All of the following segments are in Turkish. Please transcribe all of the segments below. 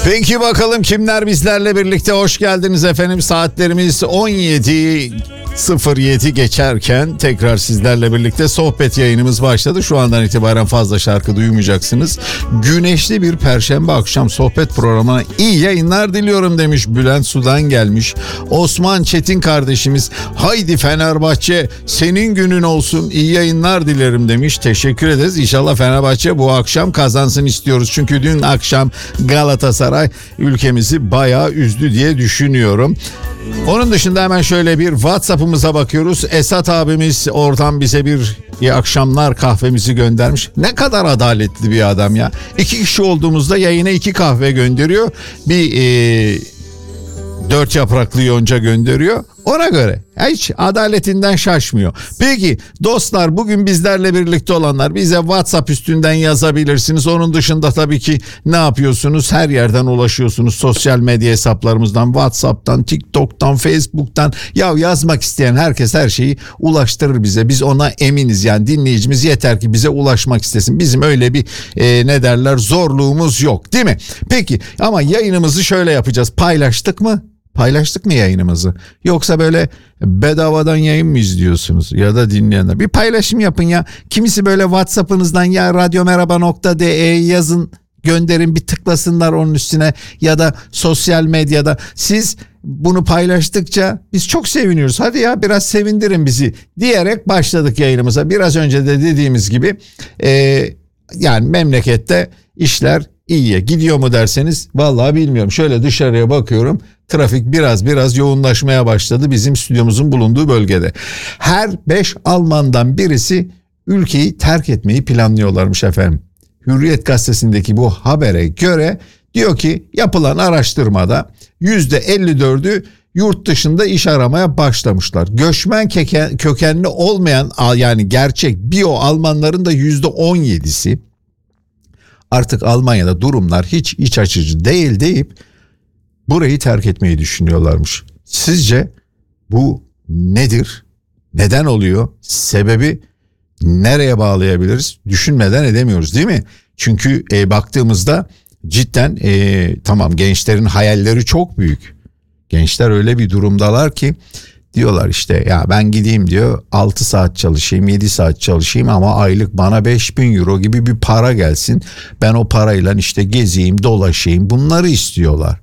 Peki bakalım kimler bizlerle birlikte, hoş geldiniz efendim. Saatlerimiz 17.07 geçerken tekrar sizlerle birlikte sohbet yayınımız başladı. Şu andan itibaren fazla şarkı duymayacaksınız. Güneşli bir perşembe akşam sohbet programına iyi yayınlar diliyorum demiş. Bülent Sudan gelmiş. Osman Çetin kardeşimiz, haydi Fenerbahçe senin günün olsun, iyi yayınlar dilerim demiş. Teşekkür ederiz. İnşallah Fenerbahçe bu akşam kazansın istiyoruz. Çünkü dün akşam Galatasaray ülkemizi bayağı üzdü diye düşünüyorum. Onun dışında hemen şöyle bir WhatsApp'ımıza bakıyoruz. Esat abimiz oradan bize bir iyi akşamlar kahvemizi göndermiş. Ne kadar adaletli bir adam ya. 2 kişi olduğumuzda yayına 2 kahve gönderiyor. Bir 4 yapraklı yonca gönderiyor. Ona göre hiç adaletinden şaşmıyor. Peki dostlar, bugün bizlerle birlikte olanlar bize WhatsApp üstünden yazabilirsiniz. Onun dışında tabii ki ne yapıyorsunuz? Her yerden ulaşıyorsunuz. Sosyal medya hesaplarımızdan, WhatsApp'tan, TikTok'tan, Facebook'tan. Ya yazmak isteyen herkes her şeyi ulaştırır bize. Biz ona eminiz. Yani dinleyicimiz yeter ki bize ulaşmak istesin. Bizim öyle bir zorluğumuz yok, değil mi? Peki ama yayınımızı şöyle yapacağız. Paylaştık mı yayınımızı? Yoksa böyle bedavadan yayın mı izliyorsunuz ya da dinleyenler? Bir paylaşım yapın ya. Kimisi böyle WhatsApp'ınızdan ya radyomerhaba.de yazın, gönderin, bir tıklasınlar onun üstüne, ya da sosyal medyada. Siz bunu paylaştıkça biz çok seviniyoruz. Hadi ya biraz sevindirin bizi diyerek başladık yayınımıza. Biraz önce de dediğimiz gibi yani memlekette işler iyiye gidiyor mu derseniz vallahi bilmiyorum. Şöyle dışarıya bakıyorum. Trafik biraz yoğunlaşmaya başladı bizim stüdyomuzun bulunduğu bölgede. Her 5 Almandan birisi ülkeyi terk etmeyi planlıyorlarmış efendim. Hürriyet gazetesindeki bu habere göre diyor ki yapılan araştırmada %54'ü yurt dışında iş aramaya başlamışlar. Göçmen kökenli olmayan, yani gerçek biyo Almanların da %17'si artık Almanya'da durumlar hiç iç açıcı değil deyip burayı terk etmeyi düşünüyorlarmış. Sizce bu nedir? Neden oluyor? Sebebi nereye bağlayabiliriz? Düşünmeden edemiyoruz, değil mi? Çünkü baktığımızda cidden tamam, gençlerin hayalleri çok büyük. Gençler öyle bir durumdalar ki diyorlar işte ya ben gideyim diyor 6 saat çalışayım, 7 saat çalışayım ama aylık bana 5.000 euro gibi bir para gelsin. Ben o parayla işte gezeyim, dolaşayım, bunları istiyorlar.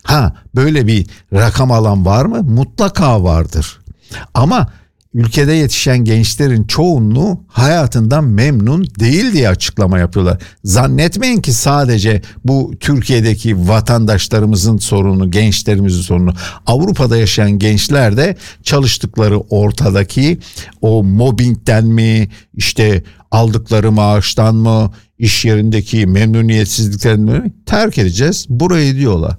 Böyle bir rakam alan var mı? Mutlaka vardır. Ama ülkede yetişen gençlerin çoğunluğu hayatından memnun değil diye açıklama yapıyorlar. Zannetmeyin ki sadece bu Türkiye'deki vatandaşlarımızın sorunu, gençlerimizin sorunu. Avrupa'da yaşayan gençler de çalıştıkları ortadaki o mobbingden mi, işte aldıkları maaştan mı, iş yerindeki memnuniyetsizlikten mi terk edeceğiz burayı diyorlar.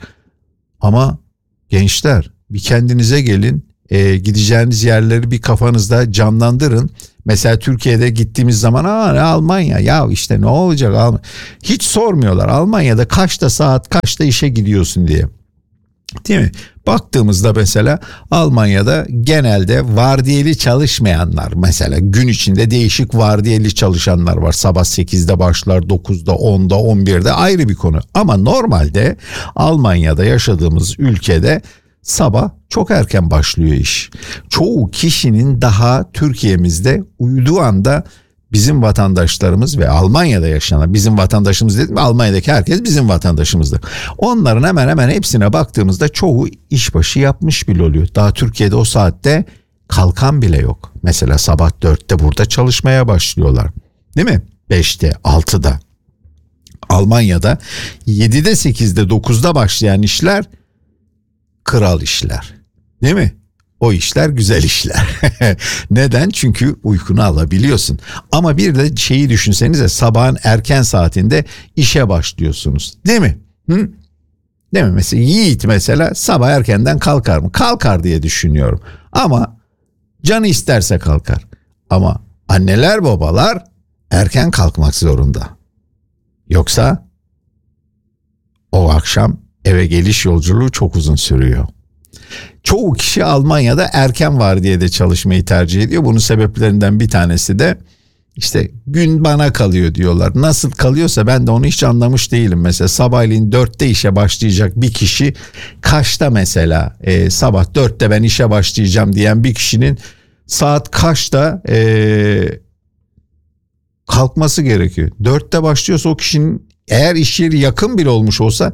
Ama gençler bir kendinize gelin, gideceğiniz yerleri bir kafanızda canlandırın. Mesela Türkiye'de gittiğimiz zaman Almanya ya işte ne olacak? Hiç sormuyorlar Almanya'da kaçta saat, kaçta işe gidiyorsun diye. Değil mi? Baktığımızda mesela Almanya'da genelde vardiyeli çalışmayanlar, mesela gün içinde değişik vardiyeli çalışanlar var. Sabah 8'de başlar, 9'da, 10'da, 11'de ayrı bir konu. Ama normalde Almanya'da yaşadığımız ülkede sabah çok erken başlıyor iş. Çoğu kişinin daha Türkiye'mizde uyuduğu anda bizim vatandaşlarımız ve Almanya'da yaşayan, bizim vatandaşımız dedim, Almanya'daki herkes bizim vatandaşımızdır. Onların hemen hemen hepsine baktığımızda çoğu işbaşı yapmış bile oluyor. Daha Türkiye'de o saatte kalkan bile yok. Mesela sabah 4'te burada çalışmaya başlıyorlar. Değil mi? 5'te, 6'da. Almanya'da 7'de, 8'de, 9'da başlayan işler kral işler. Değil mi? O işler güzel işler. Neden? Çünkü uykunu alabiliyorsun. Ama bir de şeyi düşünsenize, sabahın erken saatinde işe başlıyorsunuz. Değil mi? Değil mi? Mesela Yiğit mesela sabah erkenden kalkar mı? Kalkar diye düşünüyorum. Ama canı isterse kalkar. Ama anneler babalar erken kalkmak zorunda. Yoksa o akşam eve geliş yolculuğu çok uzun sürüyor. Çoğu kişi Almanya'da erken vardiyada çalışmayı tercih ediyor. Bunun sebeplerinden bir tanesi de İşte gün bana kalıyor diyorlar. Nasıl kalıyorsa ben de onu hiç anlamış değilim. Mesela sabahleyin 4'te işe başlayacak bir kişi kaçta mesela sabah 4'te ben işe başlayacağım diyen bir kişinin saat kaçta kalkması gerekiyor. 4'te başlıyorsa o kişinin eğer iş yeri yakın bile olmuş olsa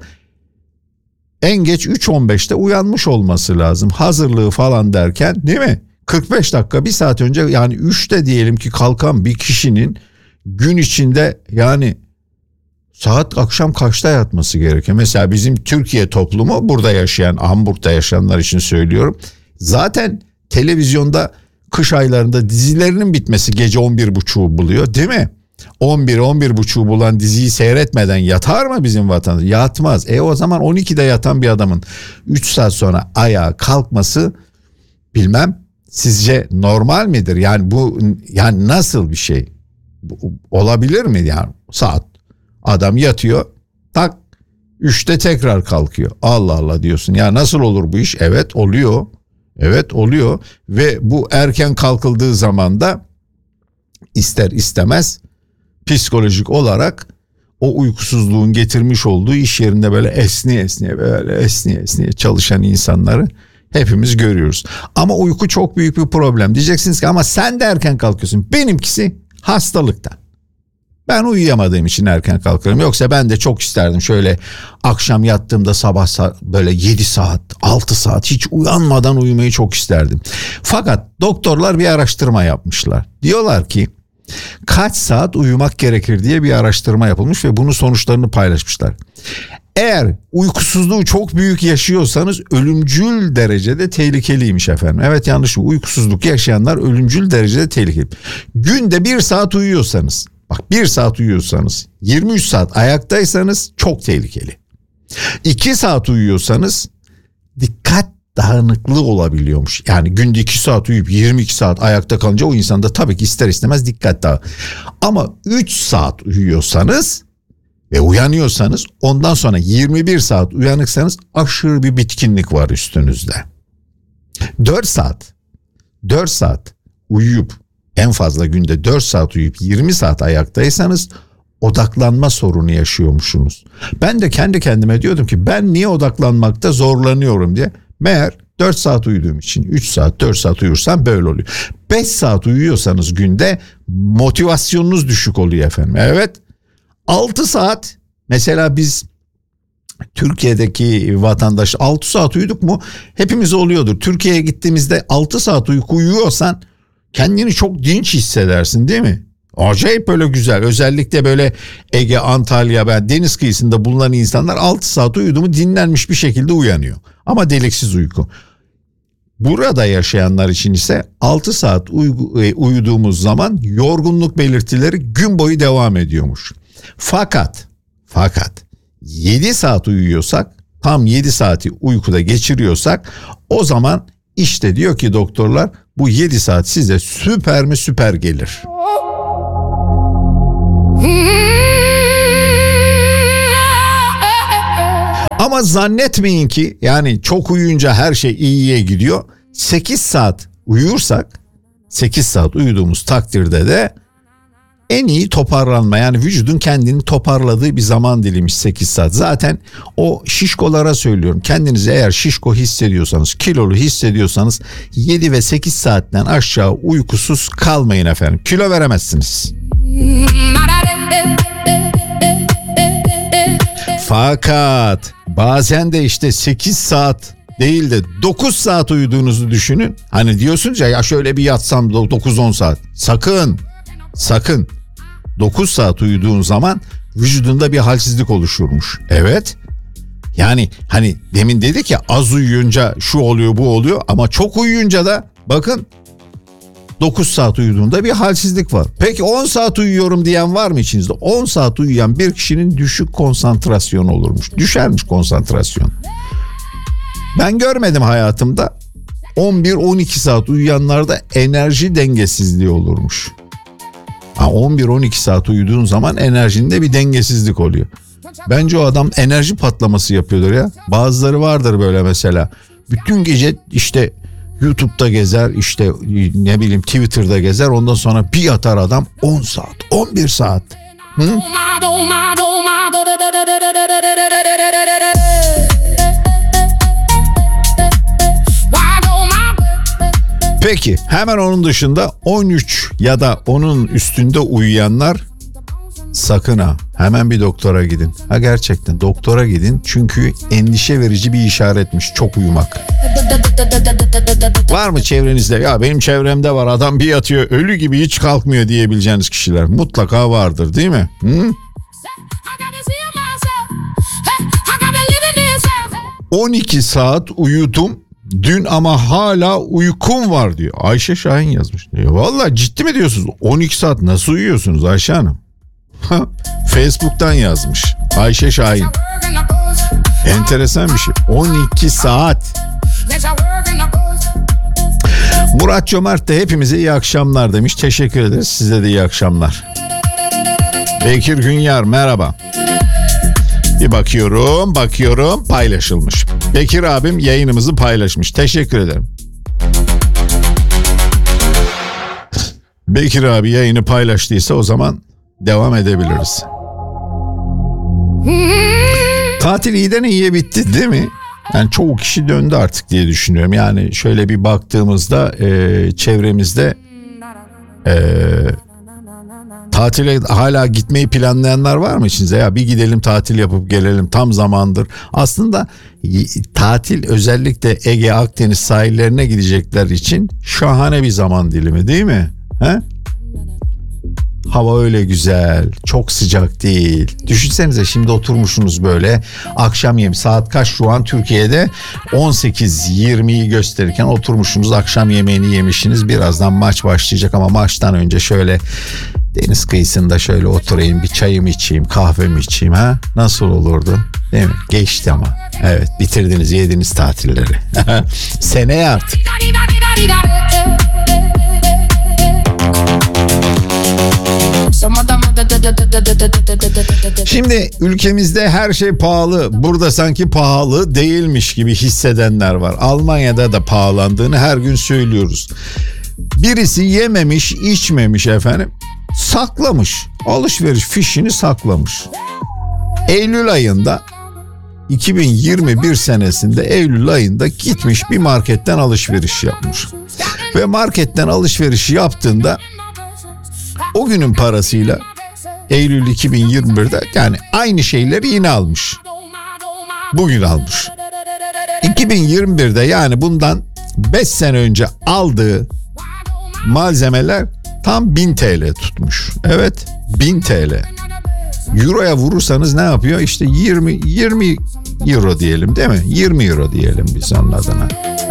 en geç 3.15'te uyanmış olması lazım. Hazırlığı falan derken değil mi? 45 dakika bir saat önce yani 3'te diyelim ki kalkan bir kişinin gün içinde yani saat akşam kaçta yatması gerekiyor? Mesela bizim Türkiye toplumu burada yaşayan Hamburg'da yaşayanlar için söylüyorum. Zaten televizyonda kış aylarında dizilerinin bitmesi gece 11.30'u buluyor değil mi? 11-11.30'u bulan diziyi seyretmeden yatar mı bizim vatandaş? Yatmaz. O zaman 12'de yatan bir adamın 3 saat sonra ayağa kalkması bilmem sizce normal midir? Yani bu yani nasıl bir şey? Olabilir mi yani? Saat adam yatıyor tak 3'te tekrar kalkıyor. Allah Allah diyorsun. Ya nasıl olur bu iş? Evet oluyor. Evet oluyor ve bu erken kalkıldığı zaman da ister istemez psikolojik olarak o uykusuzluğun getirmiş olduğu iş yerinde böyle esniye çalışan insanları hepimiz görüyoruz. Ama uyku çok büyük bir problem. Diyeceksiniz ki ama sen de erken kalkıyorsun. Benimkisi hastalıktan. Ben uyuyamadığım için erken kalkıyorum. Yoksa ben de çok isterdim şöyle akşam yattığımda sabah böyle 7 saat 6 saat hiç uyanmadan uyumayı çok isterdim. Fakat doktorlar bir araştırma yapmışlar. Diyorlar ki kaç saat uyumak gerekir diye bir araştırma yapılmış ve bunun sonuçlarını paylaşmışlar. Eğer uykusuzluğu çok büyük yaşıyorsanız ölümcül derecede tehlikeliymiş efendim. Evet yanlış mı? Uykusuzluk yaşayanlar ölümcül derecede tehlikeli. Günde 1 saat uyuyorsanız, bak 1 saat uyuyorsanız, 23 saat ayaktaysanız çok tehlikeli. 2 saat uyuyorsanız dikkat dağınıklığı olabiliyormuş. Yani günde 2 saat uyuyup 22 saat ayakta kalınca o insanda tabii ki ister istemez dikkat dağılır. Ama 3 saat uyuyorsanız ve uyanıyorsanız ondan sonra 21 saat uyanıksanız aşırı bir bitkinlik var üstünüzde. 4 saat uyuyup en fazla günde 4 saat uyuyup 20 saat ayaktaysanız odaklanma sorunu yaşıyormuşsunuz. Ben de kendi kendime diyordum ki ben niye odaklanmakta zorlanıyorum diye. Meğer 4 saat uyuduğum için 3 saat 4 saat uyursam böyle oluyor. 5 saat uyuyorsanız günde motivasyonunuz düşük oluyor efendim. Evet 6 saat mesela biz Türkiye'deki vatandaş 6 saat uyuduk mu hepimiz oluyordur. Türkiye'ye gittiğimizde 6 saat uyku uyuyorsan kendini çok dinç hissedersin değil mi? Acayip böyle güzel. Özellikle böyle Ege, Antalya ve deniz kıyısında bulunan insanlar 6 saat uyudu mu dinlenmiş bir şekilde uyanıyor. Ama deliksiz uyku. Burada yaşayanlar için ise 6 saat uyuduğumuz zaman yorgunluk belirtileri gün boyu devam ediyormuş. Fakat 7 saat uyuyorsak, tam 7 saati uykuda geçiriyorsak o zaman işte diyor ki doktorlar bu 7 saat size süper mi süper gelir. Ama zannetmeyin ki yani çok uyuyunca her şey iyiye gidiyor. 8 saat uyursak 8 saat uyuduğumuz takdirde de en iyi toparlanma yani vücudun kendini toparladığı bir zaman diliymiş 8 saat. Zaten o şişkolara söylüyorum kendinizi eğer şişko hissediyorsanız kilolu hissediyorsanız 7 ve 8 saatten aşağı uykusuz kalmayın efendim kilo veremezsiniz. Fakat bazen de işte 8 saat değil de 9 saat uyuduğunuzu düşünün. Hani diyorsunuz ya şöyle bir yatsam 9-10 saat. Sakın 9 saat uyuduğun zaman vücudunda bir halsizlik oluşurmuş. Evet. Yani hani demin dedik ya az uyuyunca şu oluyor bu oluyor ama çok uyuyunca da bakın 9 saat uyuduğunda bir halsizlik var. Peki 10 saat uyuyorum diyen var mı içinizde? 10 saat uyuyan bir kişinin düşük konsantrasyon olurmuş. Düşermiş konsantrasyon. Ben görmedim hayatımda 11-12 saat uyuyanlarda enerji dengesizliği olurmuş. 11-12 saat uyuduğun zaman enerjinde bir dengesizlik oluyor. Bence o adam enerji patlaması yapıyordur ya. Bazıları vardır böyle mesela. Bütün gece işte YouTube'da gezer, işte ne bileyim Twitter'da gezer, ondan sonra bir yatar adam 10 saat 11 saat. Hı? Peki hemen onun dışında 13 ya da onun üstünde uyuyanlar sakın ha, hemen bir doktora gidin. Ha gerçekten doktora gidin, çünkü endişe verici bir işaretmiş çok uyumak. Var mı çevrenizde, ya benim çevremde var, adam bir yatıyor ölü gibi hiç kalkmıyor diyebileceğiniz kişiler mutlaka vardır, değil mi? Hı? 12 saat uyudum dün ama hala uykum var diyor. Ayşe Şahin yazmış. Vallahi ciddi mi diyorsunuz? 12 saat nasıl uyuyorsunuz Ayşe Hanım? Facebook'tan yazmış Ayşe Şahin. Enteresan bir şey. 12 saat. Murat Cömert de hepimize iyi akşamlar demiş. Teşekkür ederiz. Size de iyi akşamlar. Bekir Günyar merhaba. Bir bakıyorum paylaşılmış. Bekir abim yayınımızı paylaşmış. Teşekkür ederim. Bekir abi yayını paylaştıysa o zaman devam edebiliriz. Tatil iyiden iyiye bitti değil mi? Yani çoğu kişi döndü artık diye düşünüyorum. Yani şöyle bir baktığımızda çevremizde tatile hala gitmeyi planlayanlar var mı içinizde? Ya bir gidelim tatil yapıp gelelim, tam zamandır. Aslında tatil özellikle Ege, Akdeniz sahillerine gidecekler için şahane bir zaman dilimi değil mi? He? Hava öyle güzel, çok sıcak değil. Düşünsenize şimdi oturmuşsunuz böyle akşam yemeği, saat kaç şu an Türkiye'de 18:20'yi gösterirken oturmuşsunuz, akşam yemeğini yemişsiniz. Birazdan maç başlayacak ama maçtan önce şöyle deniz kıyısında şöyle oturayım, bir çayımı içeyim, kahvemi içeyim, ha? Nasıl olurdu? Değil mi? Geçti ama. Evet, bitirdiniz, yediniz tatilleri. Seneye artık. Şimdi ülkemizde her şey pahalı. Burada sanki pahalı değilmiş gibi hissedenler var. Almanya'da da pahalandığını her gün söylüyoruz. Birisi yememiş, içmemiş efendim. Saklamış. Alışveriş fişini saklamış. Eylül ayında 2021 senesinde Eylül ayında gitmiş bir marketten alışveriş yapmış. Ve marketten alışveriş yaptığında o günün parasıyla Eylül 2021'de yani aynı şeyleri yine almış. Bugün almış. 2021'de yani bundan 5 sene önce aldığı malzemeler tam 1000 TL tutmuş. Evet, 1000 TL. Euroya vurursanız ne yapıyor? İşte 20 euro diyelim değil mi? 20 euro diyelim biz onun adına.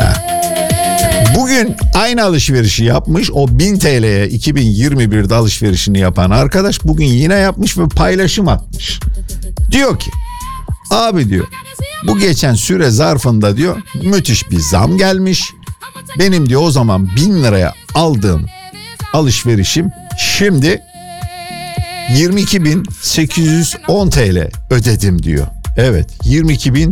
Bugün aynı alışverişi yapmış, o 1000 TL'ye 2021'de alışverişini yapan arkadaş bugün yine yapmış ve paylaşım atmış. Diyor ki abi diyor, bu geçen süre zarfında diyor müthiş bir zam gelmiş. Benim diyor o zaman 1000 liraya aldığım alışverişim şimdi 22.810 TL ödedim diyor. Evet, 22.000